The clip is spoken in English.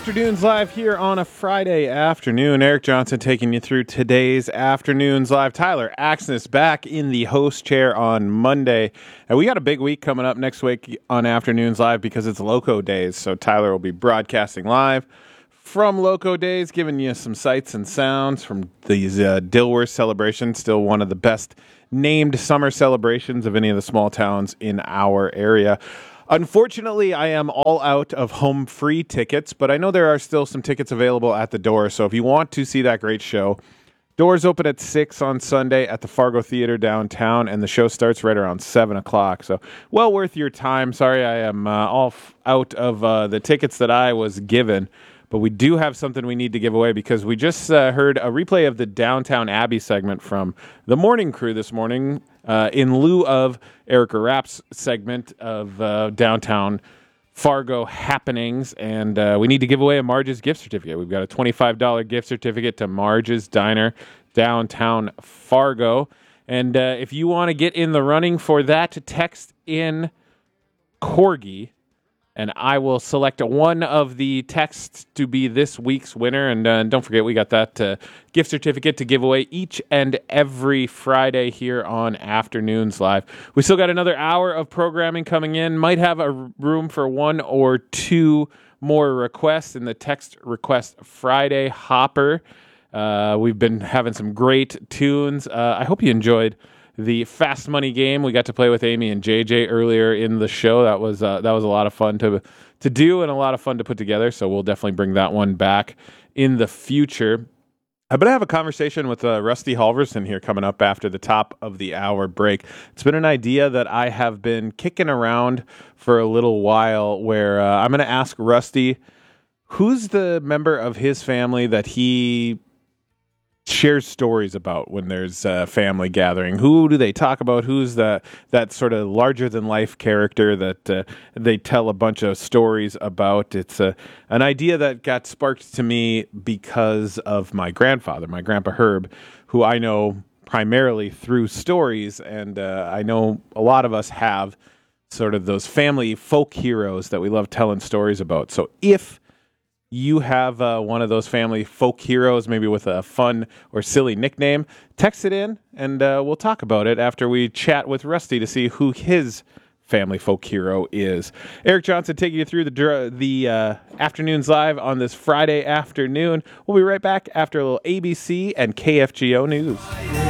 Afternoons Live here on a Friday afternoon. Eric Johnson taking you through today's Afternoons Live. Tyler Axness back in the host chair on Monday. And we got a big week coming up next week on Afternoons Live because it's Loco Days. So Tyler will be broadcasting live from Loco Days, giving you some sights and sounds from these Dilworth celebrations. Still one of the best named summer celebrations of any of the small towns in our area. Unfortunately, I am all out of home free tickets, but I know there are still some tickets available at the door. So if you want to see that great show, doors open at 6 on Sunday at the Fargo Theater downtown, and the show starts right around 7 o'clock. So well worth your time. Sorry, I am all out of the tickets that I was given, but we do have something we need to give away because we just heard a replay of the Downtown Abbey segment from the morning crew this morning. In lieu of Erica Rapp's segment of downtown Fargo happenings, and we need to give away a Marge's gift certificate. We've got a $25 gift certificate to Marge's Diner, downtown Fargo. And if you want to get in the running for that, text in Corgi, and I will select one of the texts to be this week's winner. And don't forget, we got that gift certificate to give away each and every Friday here on Afternoons Live. We still got another hour of programming coming in. Might have a room for one or two more requests in the Text Request Friday hopper. We've been having some great tunes. I hope you enjoyed the Fast Money game we got to play with Amy and JJ earlier in the show. That was a lot of fun to do and a lot of fun to put together. So we'll definitely bring that one back in the future. I'm going to have a conversation with Rusty Halverson here coming up after the top of the hour break. It's been an idea that I have been kicking around for a little while where I'm going to ask Rusty who's the member of his family that he shares stories about when there's a family gathering. Who do they talk about? Who's that sort of larger than life character that they tell a bunch of stories about? It's an idea that got sparked to me because of my grandfather, my Grandpa Herb, who I know primarily through stories, and I know a lot of us have sort of those family folk heroes that we love telling stories about. So if you have one of those family folk heroes, maybe with a fun or silly nickname, text it in, and we'll talk about it after we chat with Rusty to see who his family folk hero is. Eric Johnson taking you through the Afternoons Live on this Friday afternoon. We'll be right back after a little ABC and KFGO news.